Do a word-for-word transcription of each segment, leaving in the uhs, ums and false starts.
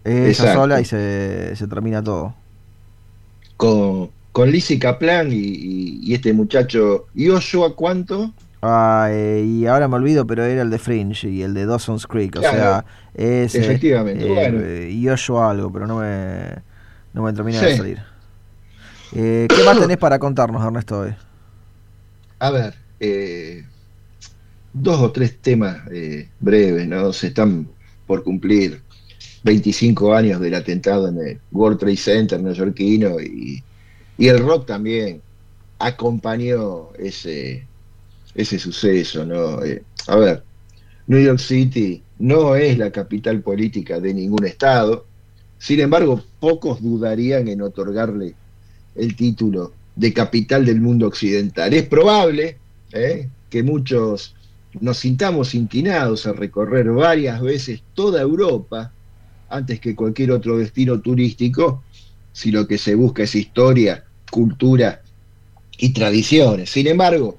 Ella sola y exacto. se, se termina todo. Con, con Lizzie Kaplan y, y- y este muchacho, Joshua, ¿cuánto? Ah, eh, y ahora me olvido, pero era el de Fringe y el de Dawson's Creek. O Claro, sea, es eh, efectivamente. Bueno, eh, Yoyo algo, pero no me, no me termina de sí. salir. Eh, ¿Qué más tenés para contarnos, Ernesto, hoy? A ver, eh, dos o tres temas eh, breves, ¿no? Se están por cumplir veinticinco años del atentado en el World Trade Center neoyorquino y, y el rock también acompañó ese, ese suceso, ¿no? Eh, a ver, New York City no es la capital política de ningún estado, sin embargo, pocos dudarían en otorgarle el título de capital del mundo occidental. Es probable ¿eh? que muchos nos sintamos inclinados a recorrer varias veces toda Europa antes que cualquier otro destino turístico, si lo que se busca es historia, cultura y tradiciones. Sin embargo,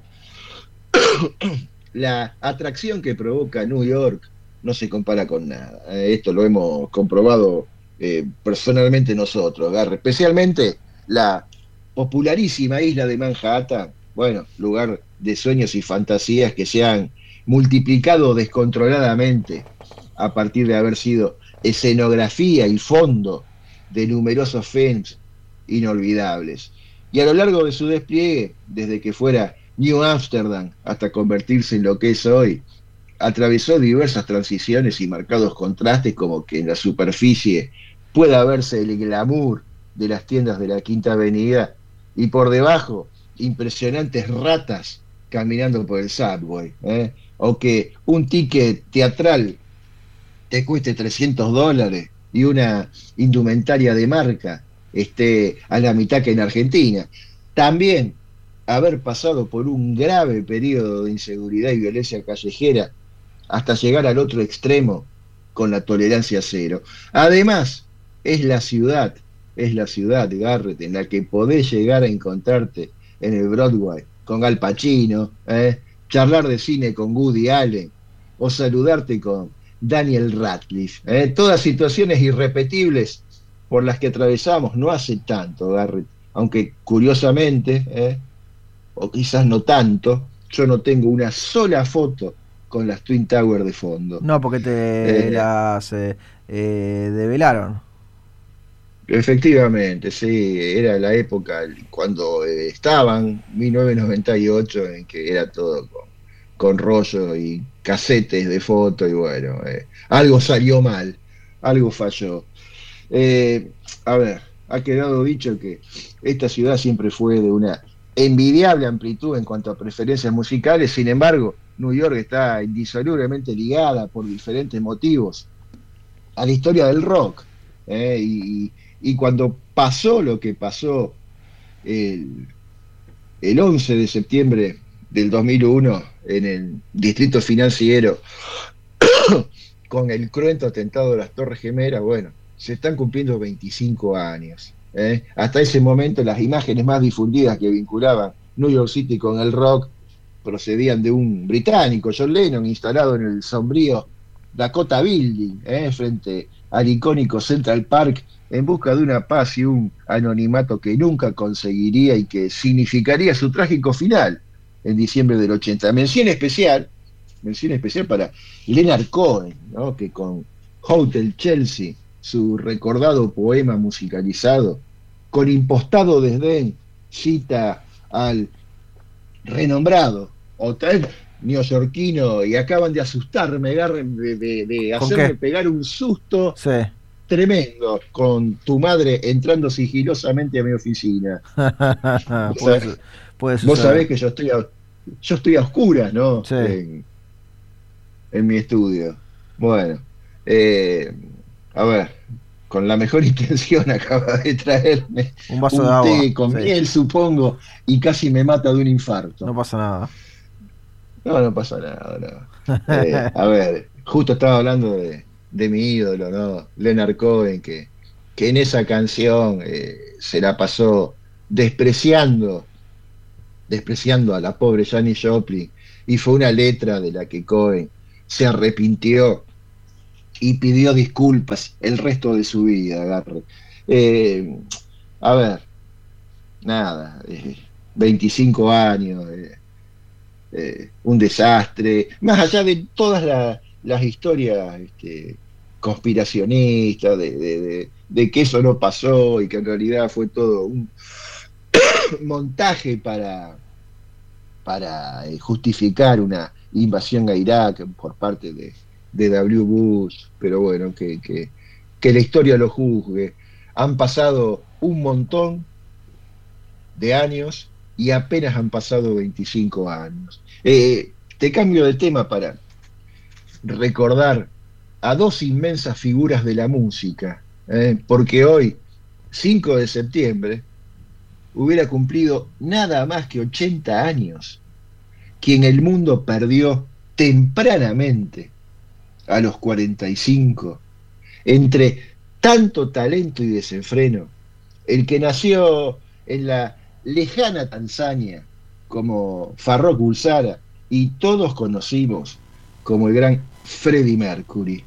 la atracción que provoca New York no se compara con nada. Eh, Esto lo hemos comprobado eh, personalmente nosotros, Garre. Especialmente la popularísima isla de Manhattan, bueno, lugar de sueños y fantasías que se han multiplicado descontroladamente a partir de haber sido escenografía y fondo de numerosos films inolvidables. Y a lo largo de su despliegue, desde que fuera New Amsterdam hasta convertirse en lo que es hoy, atravesó diversas transiciones y marcados contrastes como que en la superficie pueda verse el glamour de las tiendas de la Quinta Avenida y por debajo impresionantes ratas caminando por el subway, ¿eh? O que un ticket teatral te cueste trescientos dólares y una indumentaria de marca esté a la mitad que en Argentina. También haber pasado por un grave periodo de inseguridad y violencia callejera hasta llegar al otro extremo con la tolerancia cero. Además, es la ciudad, es la ciudad, Garrett, en la que podés llegar a encontrarte en el Broadway con Al Pacino, ¿eh? Charlar de cine con Woody Allen o saludarte con Daniel Radcliffe. ¿eh? Todas situaciones irrepetibles por las que atravesamos no hace tanto, Garrett, aunque curiosamente, ¿eh? o quizás no tanto, yo no tengo una sola foto con las Twin Towers de fondo. No, porque te Eh, las eh, eh, develaron. Efectivamente, sí, era la época cuando eh, estaban, mil novecientos noventa y ocho, en que era todo con, con rollo y casetes de foto y bueno, eh, algo salió mal, algo falló. Eh, a ver, ha quedado dicho que esta ciudad siempre fue de una envidiable amplitud en cuanto a preferencias musicales, sin embargo, New York está indisolublemente ligada por diferentes motivos a la historia del rock. ¿eh? Y, y, cuando pasó lo que pasó el, el once de septiembre del dos mil uno en el distrito financiero con el cruento atentado de las Torres Gemelas, bueno, se están cumpliendo veinticinco años. ¿eh? Hasta ese momento las imágenes más difundidas que vinculaban New York City con el rock procedían de un británico, John Lennon, instalado en el sombrío Dakota Building, ¿eh? frente al icónico Central Park, en busca de una paz y un anonimato que nunca conseguiría y que significaría su trágico final en diciembre del ochenta. Mención especial, mención especial para Leonard Cohen, ¿no? que con Hotel Chelsea, su recordado poema musicalizado, con impostado desdén, cita al renombrado hotel neoyorquino y acaban de asustarme, de, de, de ¿Con qué? hacerme pegar un susto Sí. tremendo con tu madre entrando sigilosamente a mi oficina. Vos puede, sabés, su- puede vos suceder. sabés que yo estoy a, yo estoy a oscuras, ¿no? Sí. En, en mi estudio. Bueno, eh, a ver, con la mejor intención acaba de traerme Un vaso de un agua. té con Sí. miel, supongo, y casi me mata de un No infarto. pasa nada. No, no pasa nada, no. Eh, a ver, justo estaba hablando de, de mi ídolo, ¿no? Leonard Cohen, que, que en esa canción eh, se la pasó despreciando, despreciando a la pobre Janis Joplin, y fue una letra de la que Cohen se arrepintió y pidió disculpas el resto de su vida, Garrett. Eh, a ver, nada, eh, veinticinco años, eh, eh, un desastre, más allá de todas la, las historias este, conspiracionistas, de, de, de, de que eso no pasó y que en realidad fue todo un montaje para, para eh, justificar una invasión a Irak por parte de, de W. Bush, pero bueno, que, que, que la historia lo juzgue. Han pasado un montón de años y apenas han pasado veinticinco años. Eh, te cambio de tema para recordar a dos inmensas figuras de la música, eh, porque hoy, cinco de septiembre, hubiera cumplido nada más que ochenta años, quien el mundo perdió tempranamente a los cuarenta y cinco, entre tanto talento y desenfreno, el que nació en la lejana Tanzania como Farrokh Bulsara y todos conocimos como el gran Freddie Mercury.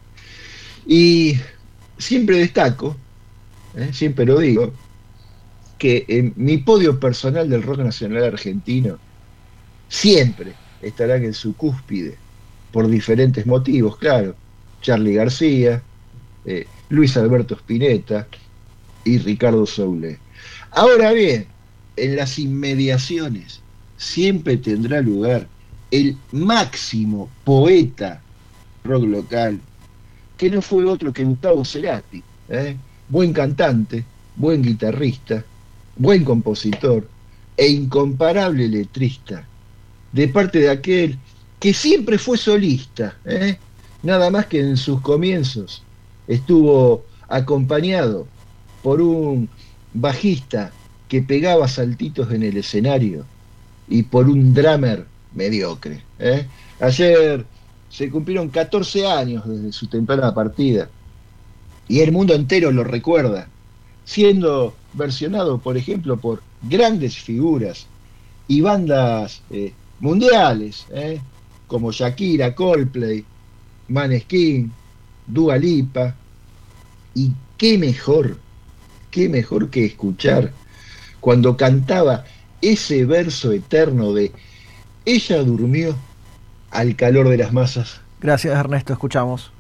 Y siempre destaco, eh, siempre lo digo, que en mi podio personal del rock nacional argentino siempre estarán en su cúspide, por diferentes motivos, claro, Charly García, eh, Luis Alberto Spinetta y Ricardo Soule. Ahora bien, en las inmediaciones siempre tendrá lugar el máximo poeta rock local, que no fue otro que Gustavo Cerati, ¿eh? Buen cantante, buen guitarrista, buen compositor e incomparable letrista, de parte de aquel que siempre fue solista, ¿eh? Nada más que en sus comienzos estuvo acompañado por un bajista que pegaba saltitos en el escenario y por un drummer mediocre, ¿eh? Ayer se cumplieron catorce años desde su temprana partida y el mundo entero lo recuerda, siendo versionado, por ejemplo, por grandes figuras y bandas eh, mundiales, ¿eh? como Shakira, Coldplay, Maneskin, Dua Lipa. Y qué mejor, qué mejor que escuchar cuando cantaba ese verso eterno de "Ella durmió al calor de las masas". Gracias, Ernesto, escuchamos.